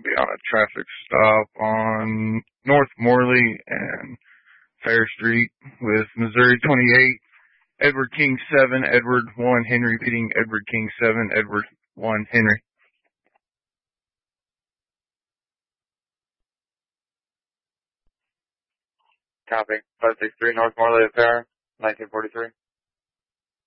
be on a traffic stop on North Morley and Fair Street with Missouri 28, Edward King 7, Edward 1, Henry, beating Edward King 7, Edward 1, Henry. Copy. 563 North Morley Fair, 1943.